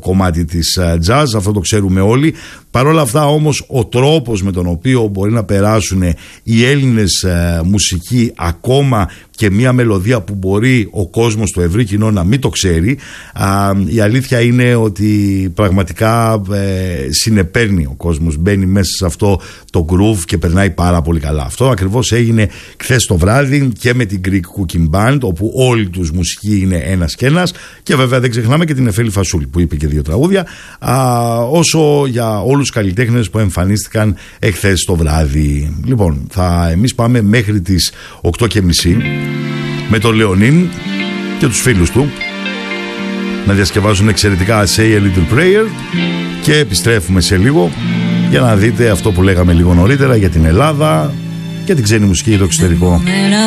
κομμάτι της jazz, αυτό το ξέρουμε όλοι. Παρ' όλα αυτά όμως ο τρόπος με τον οποίο μπορεί να περάσουν οι Έλληνες μουσικοί ακόμα και μια μελωδία που μπορεί ο κόσμος, το ευρύ κοινό να μην το ξέρει, η αλήθεια είναι ότι πραγματικά συνεπέρνει ο κόσμος, μπαίνει μέσα σε αυτό το groove και περνάει πάρα πολύ καλά. Αυτό ακριβώς έγινε χθες το βράδυ και με την Greek Cooking Band, όπου όλοι τους μουσικοί είναι ένας και ένας, και βέβαια δεν ξεχνάμε και την Εφέλη Φασούλη που είπε και 2 τραγούδια, όσο για όλους τους καλλιτέχνες που εμφανίστηκαν εχθές το βράδυ. Λοιπόν, εμείς πάμε μέχρι τις 8:30 με τον Λεωνίν και τους φίλους του να διασκευάζουν εξαιρετικά Say a Little Prayer, και επιστρέφουμε σε λίγο για να δείτε αυτό που λέγαμε λίγο νωρίτερα για την Ελλάδα και την ξένη μουσική για το εξωτερικό.